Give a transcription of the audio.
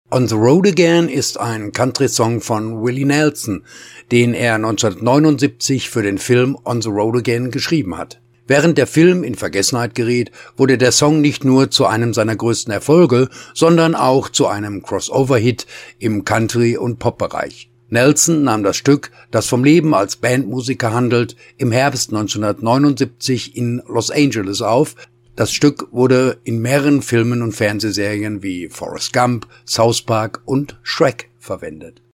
On the Road Again ist ein Country-Song von Willie Nelson, den er 1979 für den Film On the Road Again geschrieben hat. Während der Film in Vergessenheit geriet, wurde der Song nicht nur zu einem seiner größten Erfolge, sondern auch zu einem Crossover-Hit im Country- und Pop-Bereich. Nelson nahm das Stück, das vom Leben als Bandmusiker handelt, im Herbst 1979 in Los Angeles auf. Das Stück wurde in mehreren Filmen und Fernsehserien wie Forrest Gump, South Park und Shrek verwendet.